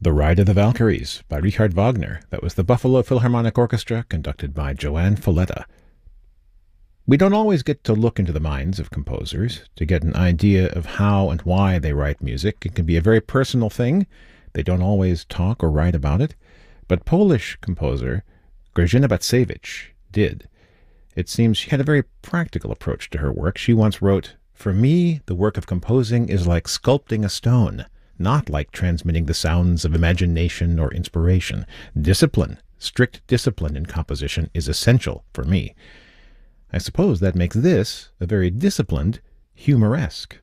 The Ride of the Valkyries by Richard Wagner. That was the Buffalo Philharmonic Orchestra, conducted by Joanne Falletta. We don't always get to look into the minds of composers to get an idea of how and why they write music. It can be a very personal thing. They don't always talk or write about it. But Polish composer Grażyna Bacewicz did. It seems she had a very practical approach to her work. She once wrote, "For me, the work of composing is like sculpting a stone, not like transmitting the sounds of imagination or inspiration. Discipline, strict discipline in composition is essential for me." I suppose that makes this a very disciplined, humoresque